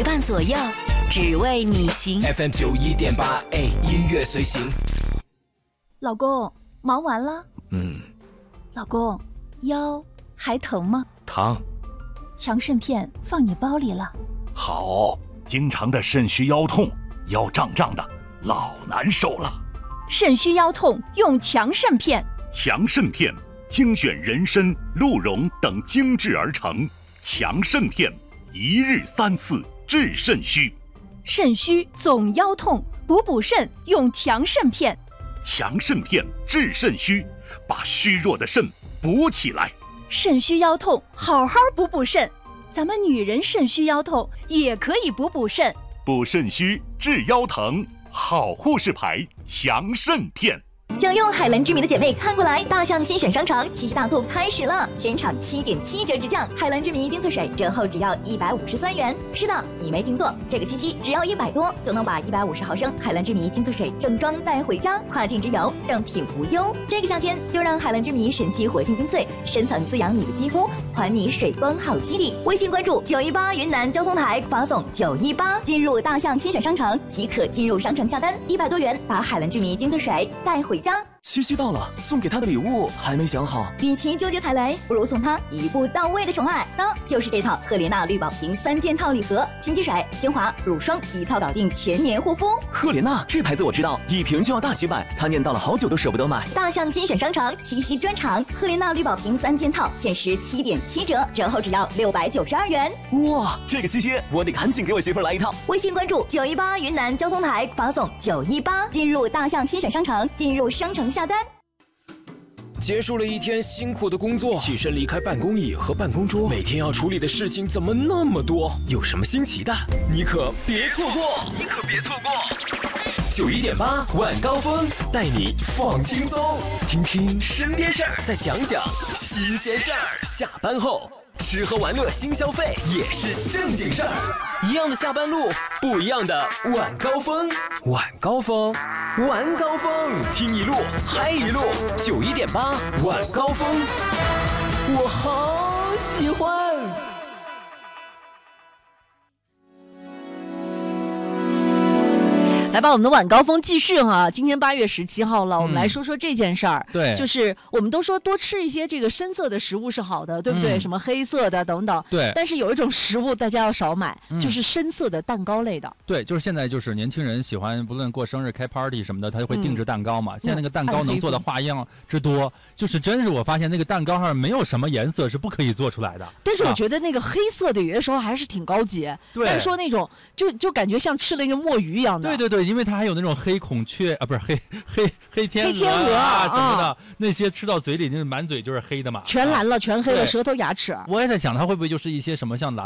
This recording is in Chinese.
陪伴左右，只为你行。 FM91.8，音乐随行。 老公，忙完了？老公，腰还疼吗？ 疼。 强肾片放你包里了。 好，经常的肾虚腰痛，腰胀胀的，老难受了。 肾虚腰痛用强肾片。 强肾片精选人参、鹿茸等精制而成，强肾片一日3次治肾虚。 肾虚总腰痛，补肾用强肾片。 强肾片治肾虚，把虚弱的肾补起来。 肾虚腰痛好好补肾，咱们女人肾虚腰痛也可以补肾。 补肾虚治腰疼，好护士牌强肾片。 想用海蓝之谜的姐妹看过来，大象新选商城七夕大促开始了，全场7.7折直降，海蓝之谜精粹水折后只要153元。是的，你没听错，这个七夕只要100多就能把150毫升海蓝之谜精粹水正装带回家，跨境之游正品无忧。这个夏天就让海蓝之谜神奇活性精粹深层滋养你的肌肤，还你水光好肌理。微信关注918云南交通台，发送918进入大象新选商城即可进入商城下单，100多元把海蓝之谜精粹水带回家。 七夕到了，送给他的礼物还没想好。 与其纠结踩雷，不如送他一步到位的宠爱，那就是这套赫莲娜绿宝瓶3件套礼盒，清洁水、精华、乳霜一套搞定全年护肤。 赫莲娜这牌子我知道，一瓶就要大几百，他念叨了好久都舍不得买。 大象新选商城七夕专场，赫莲娜绿宝瓶3件套限时7.7折，折后只要692元。 哇，这个七夕我得赶紧给我媳妇来一套。 微信关注918云南交通台，发送918进入大象新选商城，进入商城下单。 结束了一天辛苦的工作，起身离开办公椅和办公桌，每天要处理的事情怎么那么多？有什么新奇的？你可别错过！91.8晚高峰带你放轻松，听听身边事儿，再讲讲新鲜事儿。下班后吃喝玩乐新消费也是正经事儿，一样的下班路，不一样的晚高峰。晚高峰，晚高峰，听一路嗨一路。91.8晚高峰，我好喜欢。 来吧，我们的晚高峰继续哈。今天8月17号了，我们来说说这件事儿。 对， 就是我们都说多吃一些这个深色的食物是好的，对不对？什么黑色的等等。 对。 但是有一种食物大家要少买，就是深色的蛋糕类的。 对，就是现在就是年轻人喜欢，不论过生日、开 party 什么的，他就会定制蛋糕嘛。现在那个蛋糕能做的花样之多，就是真是我发现那个蛋糕上没有什么颜色是不可以做出来的。 但是我觉得那个黑色的有的时候还是挺高级。 对。 但是说那种就感觉像吃了一个墨鱼一样的。 对对对。因为它还有那种黑孔雀啊，不是黑天鹅啊什么的，那些吃到嘴里就是满嘴就是黑的嘛， 全蓝了，全黑了，舌头牙齿。 我也在想，它会不会就是一些什么像蓝